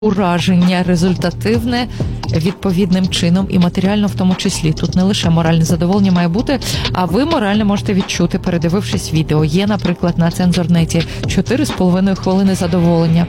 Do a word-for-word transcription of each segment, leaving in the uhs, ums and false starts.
ураження результативне відповідним чином і матеріально в тому числі. Тут не лише моральне задоволення має бути, а ви морально можете відчути, передивившись відео. Є, наприклад, на Цензорнеті чотири з половиною хвилини задоволення.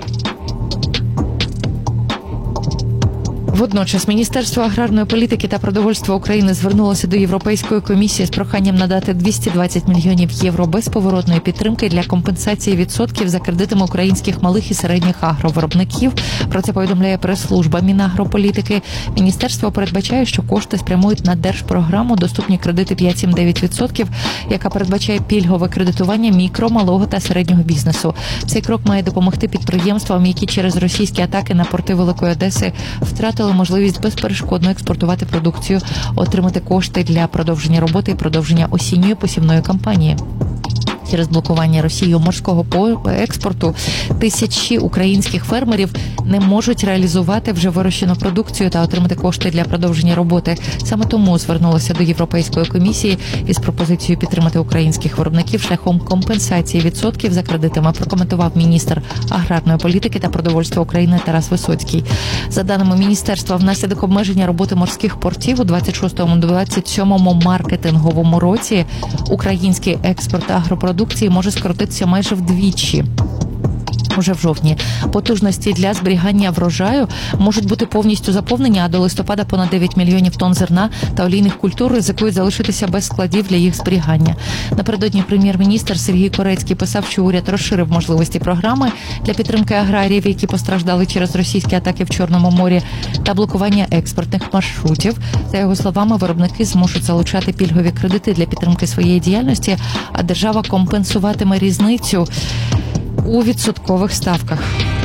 Водночас Міністерство аграрної політики та продовольства України звернулося до Європейської комісії з проханням надати двісті двадцять мільйонів євро безповоротної підтримки для компенсації відсотків за кредитами українських малих і середніх агровиробників. Про це повідомляє прес-служба Мінагрополітики. Міністерство передбачає, що кошти спрямують на держпрограму «Доступні кредити п'ять сім дев'ять відсотків», яка передбачає пільгове кредитування мікро, малого та середнього бізнесу. Цей крок має допомогти підприємствам, які через російські атаки на порти Великої Одеси втратили можливість безперешкодно експортувати продукцію, отримати кошти для продовження роботи і продовження осінньої посівної кампанії. Через блокування Росією морського експорту тисячі українських фермерів не можуть реалізувати вже вирощену продукцію та отримати кошти для продовження роботи. Саме тому звернулося до Європейської комісії із пропозицією підтримати українських виробників шляхом компенсації відсотків за кредитами, прокоментував міністр аграрної політики та продовольства України Тарас Висоцький. За даними міністерства, внаслідок обмеження роботи морських портів у двадцять шостому - двадцять сьомому маркетинговому році український експорт агропродукції може скоротитися майже вдвічі. Уже в жовтні потужності для зберігання врожаю можуть бути повністю заповнені, а до листопада понад дев'ять мільйонів тонн зерна та олійних культур ризикують залишитися без складів для їх зберігання. Напередодні прем'єр-міністр Сергій Корецький писав, що уряд розширив можливості програми для підтримки аграріїв, які постраждали через російські атаки в Чорному морі та блокування експортних маршрутів. За його словами, виробники зможуть залучати пільгові кредити для підтримки своєї діяльності, а держава компенсуватиме різницю у відсоткових ставках.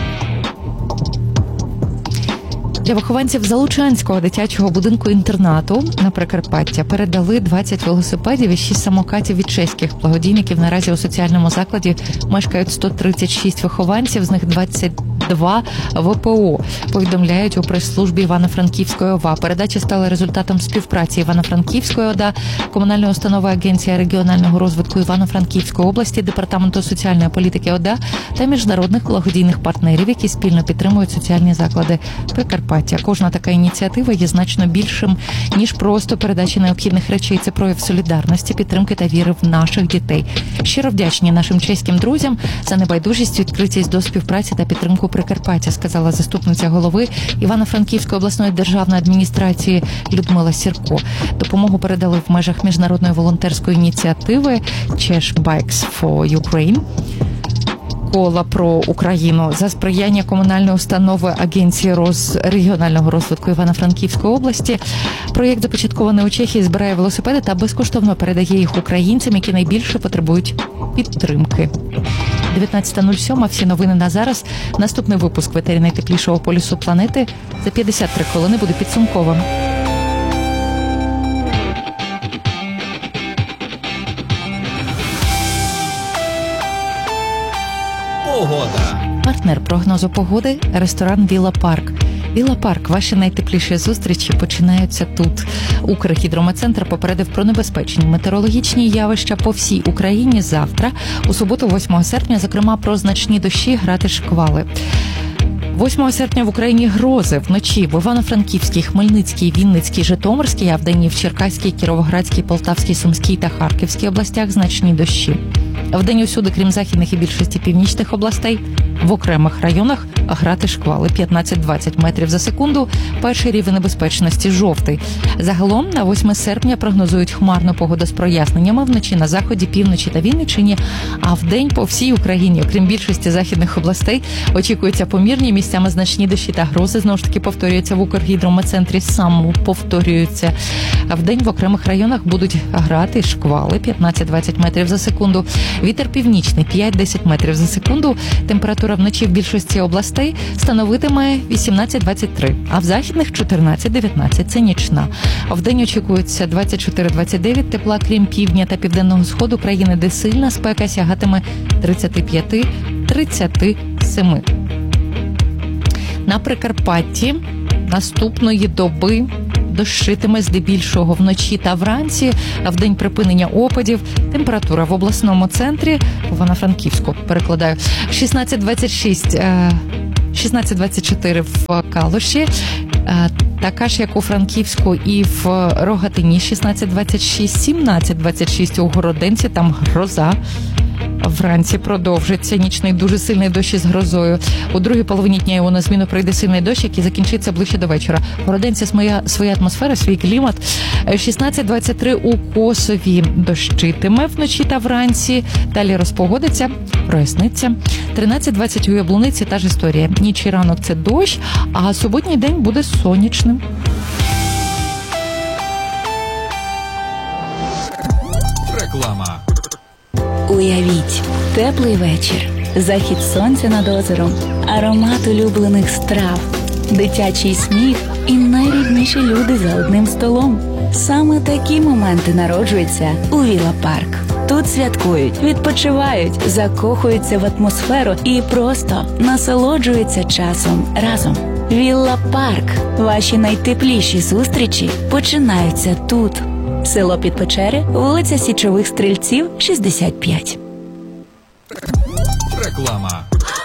Для вихованців Залучанського дитячого будинку-інтернату на Прикарпаття передали двадцять велосипедів і шість самокатів від чеських благодійників. Наразі у соціальному закладі мешкають сто тридцять шість вихованців, з них двадцять два В П О, повідомляють у прес-службі Івано-Франківської О В А. Передача стала результатом співпраці Івано-Франківської О Д А, комунальної установи Агенція регіонального розвитку Івано-Франківської області, Департаменту соціальної політики О Д А та міжнародних благодійних партнерів, які спільно підтримують соціальні заклади Прикарпаття. Кожна така ініціатива є значно більшим, ніж просто передача необхідних речей. Це прояв солідарності, підтримки та віри в наших дітей. Щиро вдячні нашим чеським друзям за небайдужість, відкритість до співпраці та підтримку Прикарпаття, сказала заступниця голови Івано-Франківської обласної державної адміністрації Людмила Сірко. Допомогу передали в межах міжнародної волонтерської ініціативи Czech Bikes for Ukraine. Кола про Україну за сприяння комунальної установи Агенції роз... регіонального розвитку Івано-Франківської області. Проєкт, започаткований у Чехії, збирає велосипеди та безкоштовно передає їх українцям, які найбільше потребують підтримки. дев'ятнадцята нуль сім, всі новини на зараз. Наступний випуск в етері найтеплішого полюсу планети за п'ятдесят три хвилини буде підсумковим. Погода. Партнер прогнозу погоди – ресторан «Вілла Парк». «Вілла Парк» – ваші найтепліші зустрічі починаються тут. Укргідрометцентр попередив про небезпечні метеорологічні явища по всій Україні завтра, у суботу, восьмого серпня, зокрема про значні дощі, грати шквали. восьмого серпня в Україні грози. Вночі в Івано-Франківській, Хмельницькій, Вінницькій, Житомирській, а вдень в Черкаській, Кіровоградській, Полтавській, Сумській та Харківській областях значні дощі. Вдень усюди, крім західних і більшості північних областей, в окремих районах грати шквали п'ятнадцять - двадцять метрів за секунду. Перший рівень небезпечності – жовтий. Загалом на восьме серпня прогнозують хмарну погоду з проясненнями вночі на заході, півночі та Вінниччині, а вдень по всій Україні, окрім більшості західних областей, очікуються помірні, місцями значні дощі та грози. Знову ж таки повторюється в Укргідрометцентрі, сам повторюються. А вдень в окремих районах будуть грати шквали п'ятнадцять - двадцять метрів за секунду. Вітер північний п'ять - десять метрів за секунду. Температура вночі в більшості областей становитиме вісімнадцять - двадцять три, а в західних чотирнадцять - дев'ятнадцять. Це нічна. Вдень очікується двадцять чотири - двадцять дев'ять тепла, крім півдня та південного сходу країни, де сильна спека сягатиме тридцять п'ять - тридцять сім. На Прикарпатті наступної доби дощитиме здебільшого вночі та вранці, а в день припинення опадів температура в обласному центрі, в Івано-Франківську, перекладаю, шістнадцять - двадцять шість шістнадцять двадцять чотири в Калуші, така ж, як у Франківську і в Рогатині шістнадцять двадцять шість, сімнадцять двадцять шість у Городенці, там гроза. Вранці продовжиться нічний дуже сильний дощ із грозою. У другій половині дня його на зміну прийде сильний дощ, який закінчиться ближче до вечора. У Городенці своя, своя атмосфера, свій клімат. шістнадцять двадцять три у Косові дощитиме вночі та вранці. Далі розпогодиться, проясниться. тринадцять двадцять у Яблуниці та ж історія. Ніч і ранок – це дощ, а суботній день буде сонячним. Реклама. Уявіть, теплий вечір, захід сонця над озером, аромат улюблених страв, дитячий сміх і найрідніші люди за одним столом. Саме такі моменти народжуються у Віла Парк. Тут святкують, відпочивають, закохуються в атмосферу і просто насолоджуються часом разом. Вілла Парк. Ваші найтепліші зустрічі починаються тут. Село Підпечери, вулиця Січових Стрільців, шістдесят п'ять. Реклама.